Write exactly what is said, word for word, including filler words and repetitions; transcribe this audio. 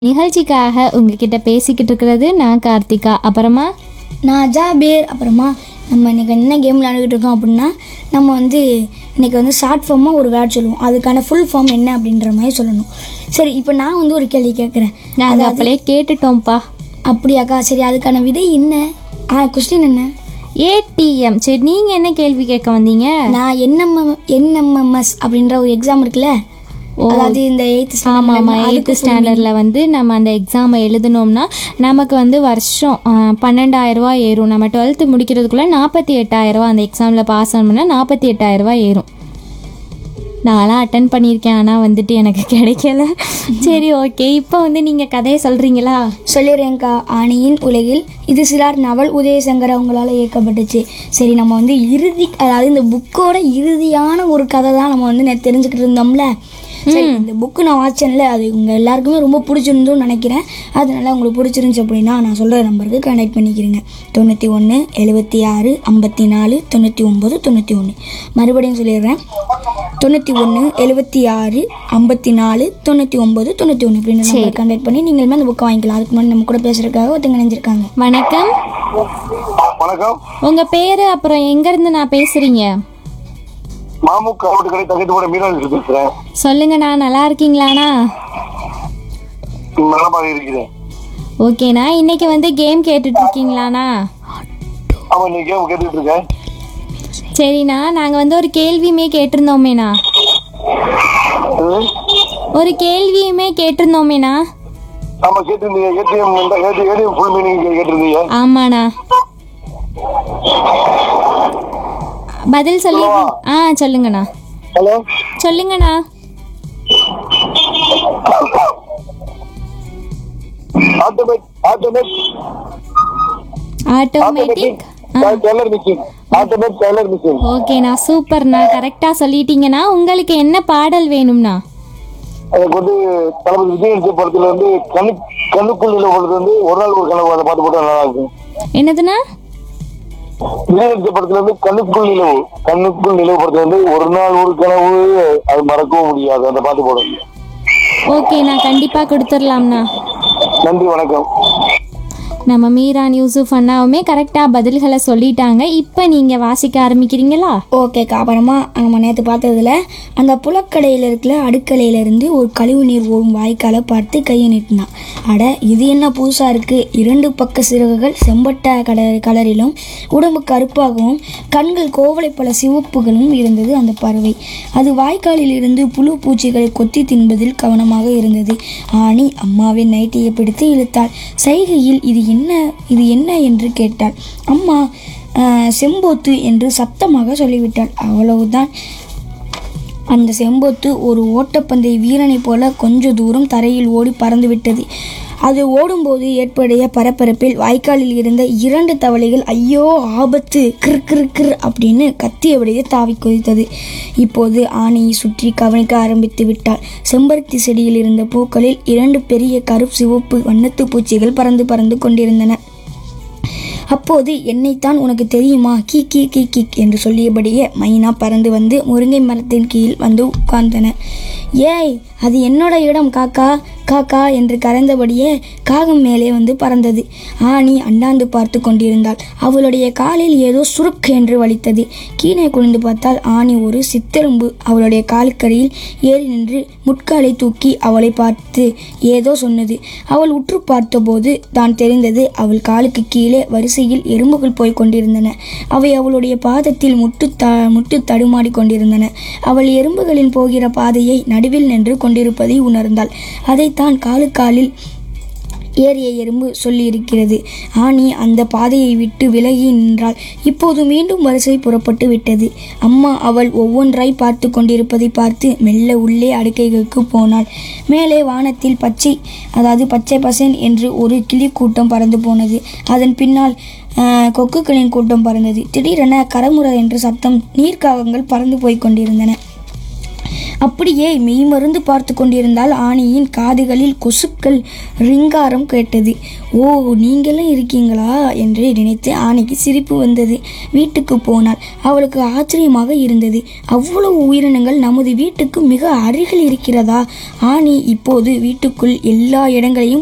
நிகழ்ச்சிக்காக உங்ககிட்ட பேசிக்கிட்டு இருக்கிறது நான் கார்த்திகா. அப்புறமா நான் ஜாபீர். அப்புறமா நம்ம இன்றைக்கி என்ன கேம் விளையாண்டுக்கிட்டு இருக்கோம் அப்படின்னா, நம்ம வந்து இன்றைக்கி வந்து ஷார்ட் ஃபார்மாக ஒரு வேர்ட் சொல்லுவோம், அதுக்கான ஃபுல் ஃபார்ம் என்ன அப்படின்ற மாதிரி சொல்லணும். சரி, இப்போ நான் வந்து ஒரு கேள்வி கேட்குறேன். நாங்கள் அப்படியே கேட்டுட்டோம்ப்பா. அப்படியாக்கா? சரி, அதுக்கான விடை என்ன? ஆ கொஸ்டின் என்ன? ஏடிஎம். சரி, நீங்கள் என்ன கேள்வி கேட்க வந்தீங்க? நான் என்எம்எம் என்எம்எம்எஸ் அப்படின்ற ஒரு எக்ஸாம் இருக்குல்ல, அதாவது இந்த எயித்து ஆமாம் ஆமாம் எயித்து ஸ்டாண்டர்டில் வந்து நம்ம அந்த எக்ஸாமை எழுதினோம்னா நமக்கு வந்து வருஷம் பன்னெண்டாயிரரூவா ஏறும். நம்ம டுவெல்த்து முடிக்கிறதுக்குள்ளே நாற்பத்தி எட்டாயிரரூவா அந்த எக்ஸாமில் பாஸ் ஆனோம்னா நாற்பத்தி எட்டாயிரரூவா ஏறும். நான்லாம் அட்டன் பண்ணியிருக்கேன், ஆனால் வந்துட்டு எனக்கு கிடைக்கல. சரி, ஓகே. இப்போ வந்து நீங்கள் கதையை சொல்கிறீங்களா? சொல்லிடுறேங்க்கா. ஆணியின் உலகில் இது சிலார் நவல் உதயசங்கர் அவங்களால இயக்கப்பட்டுச்சு. சரி, நம்ம வந்து இறுதி, அதாவது இந்த புக்கோட இறுதியான ஒரு கதை தான் நம்ம வந்து நேற்று தெரிஞ்சுக்கிட்டு இருந்தோம்ல. சரி, இந்த புக்கு நான் வாட்சனில் அது உங்கள் எல்லாருக்குமே ரொம்ப பிடிச்சிருந்தோன்னு நினைக்கிறேன். அதனால உங்களுக்கு பிடிச்சிருந்துச்சு அப்படின்னா நான் சொல்கிற நம்பருக்கு கனெக்ட் பண்ணிக்கிறேங்க. தொண்ணூற்றி ஒன்று எழுபத்தி ஆறு ஐம்பத்தி நாலு தொண்ணூற்றி ஒம்பது தொண்ணூற்றி ஒன்று. மறுபடியும் சொல்லிடுறேன், தொண்ணூற்றி ஒன்று எழுபத்தி ஆறு ஐம்பத்தி நாலு தொண்ணூற்றி ஒம்பது தொண்ணூற்றி ஒன்று அப்படின்னு நம்பர் கனெக்ட் பண்ணி நீங்களுமே அந்த புக்கை வாங்கிக்கலாம். அதுக்கு முன்னாடி நம்ம கூட பேசுறதுக்காக ஒருத்தங்க நினைஞ்சிருக்காங்க. வணக்கம். வணக்கம். உங்கள் பேர் அப்புறம் எங்கேருந்து நான் பேசுகிறீங்க? மாமுக் கவுட்டு கடை தங்கத்தோட மீனாட்சி பேசுறேன். சொல்லுங்கண்ணா, நல்லா இருக்கீங்களாண்ணா? நலமாக இருக்கிறேன். ஓகேண்ணா, இன்னைக்கு வந்து கேம் கேட்டுட்டு இருக்கீங்களாண்ணா? ஆமா, நீ கேம் கேட்டுட்டு இருக்கேன். சரிண்ணா, நாங்கள் வந்து ஒரு கேள்வியுமே கேட்டிருந்தோமேண்ணா. ஒரு கேள்வியுமே கேட்டிருந்தோமேண்ணா. ஆமா, கேட்டிருந்தீங்க. ஏடிஎம் ஏடிஎம் ஃபுல் மீனிங் கேட்டிருந்தீங்க. ஆமாண்ணா, பதில் சொல்லி. ஆ சொல்லுங்கண்ணா. ஹலோ, சொல்லுங்கண்ணா. Automate automate automatic Taylor machine. Automate Taylor machine. ஓகேண்ணா, சூப்பர்ண்ணா, கரெக்டாக சொல்லிட்டீங்கண்ணா. உங்களுக்கு என்ன பாடல் வேணும்ண்ணா? எனக்கு வந்து தளபதி விஜய் படத்துல வந்து கண்ணு கண்ணுக்குள் நிலவுறது வந்து ஒரு நாள் ஒரு கனவு, அதை பாட்டு போட்டா நல்லா இருக்கும். என்னதுண்ணா? விஜய் படத்துல வந்து கண்ணுக்குள் நிலவு கண்ணுக்குள் நிலவு படத்துல வந்து ஒரு நாள் ஒரு கனவு, அது மறக்கவும் முடியாது, அந்த பாட்டு போடும். ஓகேண்ணா, கண்டிப்பாக கொடுத்துடலாம்ண்ணா. நன்றி, வணக்கம். நம்ம மீரான் யூசுஃப் அண்ணாவுமே கரெக்டாக பதில்களை சொல்லிட்டாங்க. இப்போ நீங்கள் வாசிக்க ஆரம்பிக்கிறீங்களா? ஓகேக்கா. அப்புறமா நம்ம நேற்று பார்த்ததுல அந்த புலக்கடையில் இருக்கிற அடுக்கலையிலேருந்து ஒரு கழிவு நீர் ஓடும் வாய்க்காலை பார்த்து கையை நீட்டினான். அட, இது என்ன புதுசாக இருக்குது? இரண்டு பக்க சிறகுகள் செம்பட்ட கட கலரிலும் உடம்பு கருப்பாகவும் கண்கள் கோவலை பல சிவப்புகளும் இருந்தது அந்த பறவை. அது வாய்க்காலில் இருந்து புழு பூச்சிகளை கொத்தி தின்பதில் கவனமாக இருந்தது. ஆனி அம்மாவின் நைட்டியை பிடித்து இழுத்தாள். சைகையில் இது என்ன இது என்ன என்று கேட்டாள். அம்மா செம்போத்து என்று சத்தமாக சொல்லிவிட்டாள். அவ்வளவுதான். அந்த செம்போத்து ஒரு ஓட்டப்பந்தய வீரனை போல கொஞ்ச தூரம் தரையில் ஓடி பறந்து விட்டது. அது ஓடும்போது ஏற்படைய பரபரப்பில் வாய்க்காலில் இருந்த இரண்டு தவளைகள் ஐயோ ஆபத்து கிர் கிர் கிர் அப்படின்னு கத்தியபடியே தாவி குதித்தது. இப்போது ஆனையை சுற்றி கவனிக்க ஆரம்பித்து விட்டாள். செம்பருத்தி செடியில் இருந்த பூக்களில் இரண்டு பெரிய கருப்பு சிவப்பு வண்ணத்து பூச்சிகள் பறந்து பறந்து கொண்டிருந்தன. அப்போது என்னைத்தான் உனக்கு தெரியுமா, கீ கீ கீ கீக் என்று சொல்லியபடியே மைனா பறந்து வந்து முருங்கை மரத்தின் கீழ் வந்து உட்கார்ந்தன. ஏய், அது என்னோட இடம் காக்கா காக்கா என்று கரைந்தபடியே காகம் மேலே வந்து பறந்தது. ஆனி அண்டாந்து பார்த்து கொண்டிருந்தாள். அவளுடைய காலில் ஏதோ சுருக் என்று வலித்தது. கீழே குனிந்து பார்த்தால் ஆனி ஒரு சித்தெலும்பு அவளுடைய காலுக்கடியில் ஏறி நின்று முட்காலை தூக்கி அவளை பார்த்து ஏதோ சொன்னது. அவள் உற்று பார்த்தபோது தான் தெரிந்தது. அவள் காலுக்கு கீழே வரிசையில் எறும்புகள் போய் கொண்டிருந்தன. அவை அவளுடைய பாதத்தில் முட்டு த முட்டு தடுமாடி கொண்டிருந்தன. அவள் எறும்புகளின் போகிற பாதையை நடுவில் நின்று கொண்டிருப்பதை உணர்ந்தாள். அதைத்தான் காலு காலில் ஏறிய எறும்பு சொல்லியிருக்கிறது. ஆனி அந்த பாதையை விட்டு விலகி நின்றாள். இப்போது மீண்டும் வரிசை புறப்பட்டு விட்டது. அம்மா அவள் ஒவ்வொன்றாய் பார்த்து கொண்டிருப்பதை பார்த்து மெல்ல உள்ளே அடுக்கைகளுக்கு போனாள். மேலே வானத்தில் பச்சை அதாவது பச்சை பசேன் என்று ஒரு கிளி கூட்டம் பறந்து போனது. அதன் பின்னால் கொக்குகளின் கூட்டம் பறந்தது. திடீரென கரமுற என்ற சத்தம், நீர்க்காகங்கள் பறந்து போய் கொண்டிருந்தன. அப்படியே மெய்மருந்து பார்த்து கொண்டிருந்தால் ஆணியின் காதுகளில் கொசுக்கள் ரிங்காரம் கேட்டது. ஓ, நீங்களும் இருக்கீங்களா என்று நினைத்து ஆணிக்கு சிரிப்பு வந்தது. வீட்டுக்கு போனாள். அவளுக்கு ஆச்சரியமாக இருந்தது. அவ்வளவு உயிரினங்கள் நமது வீட்டுக்கு மிக அருகில் இருக்கிறதா? ஆணி இப்போது வீட்டுக்குள் எல்லா இடங்களையும்